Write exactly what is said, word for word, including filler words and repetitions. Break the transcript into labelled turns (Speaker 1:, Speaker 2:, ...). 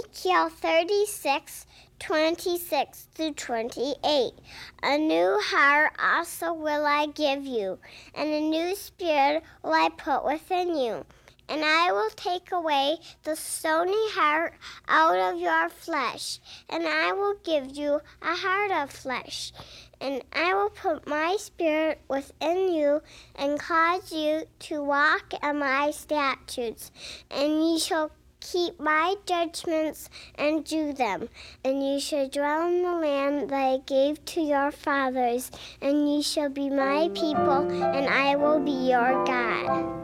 Speaker 1: Ezekiel thirty-six, twenty-six through twenty-eight. A new heart also will I give you, and a new spirit will I put within you. And I will take away the stony heart out of your flesh, and I will give you a heart of flesh. And I will put my spirit within you, and cause you to walk in my statutes, and ye shall keep my judgments and do them. And ye shall dwell in the land that I gave to your fathers, and ye shall be my people, and I will be your God.